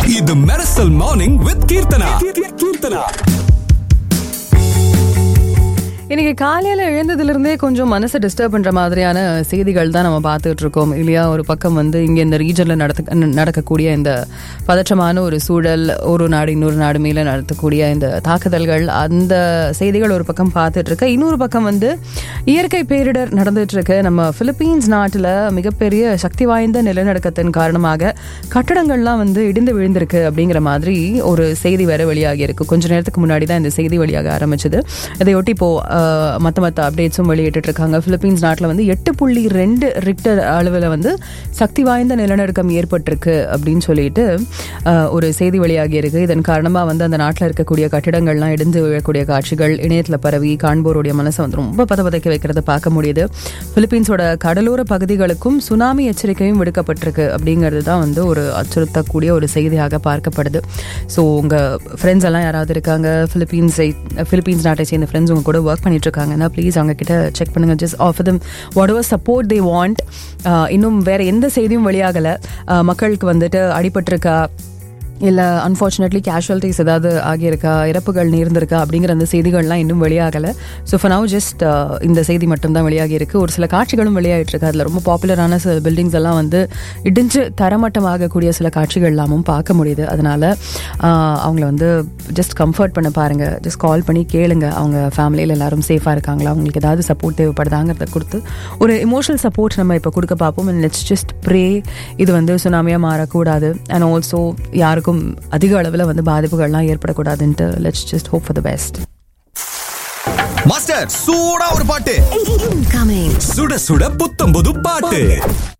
இது Mersal morning with Keerthana. இன்னைக்கு காலையில எழுந்ததுல கொஞ்சம் மனசை டிஸ்டர்ப் பண்ற மாதிரியான செய்திகள் தான் நம்ம பார்த்துட்டு இருக்கோம் இல்லையா. ஒரு பக்கம் இங்க இந்த ரீஜன்ல நடக்கக்கூடிய இந்த பதற்றமான ஒரு சூழல், ஒரு நாடு இன்னொரு நாடு மேல நடத்தக்கூடிய இந்த தாக்குதல்கள், அந்த செய்திகள் ஒரு பக்கம் பார்த்துட்டு இருக்க. இன்னொரு பக்கம் இயற்கை பேரிடர் நடந்துட்டு இருக்கு. நம்ம பிலிப்பீன்ஸ் நாட்டுல மிகப்பெரிய சக்தி வாய்ந்த நிலநடுக்கத்தின் காரணமாக கட்டடங்கள்லாம் இடிந்து விழுந்திருக்கு அப்படிங்கிற மாதிரி ஒரு செய்தி வேற வெளியாகி இருக்கு. கொஞ்ச நேரத்துக்கு முன்னாடி தான் இந்த செய்தி வெளியாக ஆரம்பிச்சது. இதையொட்டி இப்போ மத்த அப்டேட்ஸும் வெளியிட்டு இருக்காங்க. பிலிப்பீன்ஸ் நாட்டில் 8.2 ரிக்டர் அளவில் சக்தி வாய்ந்த நிலநடுக்கம் ஏற்பட்டிருக்கு அப்படின்னு சொல்லிட்டு ஒரு செய்தி வெளியாகி இருக்கு. இதன் காரணமாக அந்த நாட்டில் இருக்கக்கூடிய கட்டிடங்கள்லாம் இடிந்து விழக்கூடிய காட்சிகள் இணையத்தில் பரவி காண்போருடைய மனசை ரொம்ப பதப்பதைக்க வைக்கிறத பார்க்க முடியுது. பிலிப்பீன்ஸோட கடலோர பகுதிகளுக்கும் சுனாமி எச்சரிக்கையும் விடுக்கப்பட்டிருக்கு அப்படிங்கிறது தான் ஒரு அச்சுறுத்தக்கூடிய ஒரு செய்தியாக பார்க்கப்படுது. ஸோ உங்கள் ஃப்ரெண்ட்ஸ் எல்லாம் யாராவது இருக்காங்க பிலிப்பீன்ஸ் நாட்டை சேர்ந்த ஃப்ரெண்ட்ஸ் உங்க கூட ஒர்க் பண்ணிட்டு இருக்காங்கன்னா ப்ளீஸ் அவங்க கிட்ட செக் பண்ணுங்க. Just offer them what ever support they want. இன்னும் வேற எந்த செய்தியும் வெளியாகலை. மக்களுக்கு அடிபட்டிருக்கா, இல்லை அன்ஃபார்ச்சுனேட்லி கேஷுவலிட்டிஸ் ஏதாவது ஆகியிருக்கா, இறப்புகள் நேர்ந்திருக்கா அப்படிங்கிற அந்த செய்திகள்லாம் இன்னும் வெளியாகலை. ஸோ ஃபார் நவ் ஜஸ்ட் இந்த செய்தி மட்டும்தான் வெளியாகி இருக்கு. ஒரு சில காட்சிகளும் வெளியாகிட்டு இருக்கு. அதில் ரொம்ப பாப்புலரான சில பில்டிங்ஸ் எல்லாம் இடிஞ்சு தரமட்டமாகக்கூடிய சில காட்சிகள் எல்லாமும் பார்க்க முடியுது. அதனால அவங்கள ஜஸ்ட் கம்ஃபர்ட் பண்ண பாருங்க. ஜஸ்ட் கால் பண்ணி கேளுங்க அவங்க ஃபேமிலியில் எல்லாரும் சேஃபாக இருக்காங்களா, அவங்களுக்கு ஏதாவது சப்போர்ட் தேவைப்படுதாங்கிறத கொடுத்து ஒரு எமோஷனல் சப்போர்ட் நம்ம இப்போ கொடுக்க பார்ப்போம். லெட்ஸ் ஜஸ்ட் ப்ரே இது சுனாமியாக மாறக்கூடாது. அண்ட் ஆல்சோ யாருக்கும் அதிக அளவில் பாதிப்புகள்லாம் ஏற்படக்கூடாதுன்ட்டு let's just hope for the best. Master சூடா ஒரு பாட்டு, Incoming. சுட சுட புத்தம் புது பாட்டு.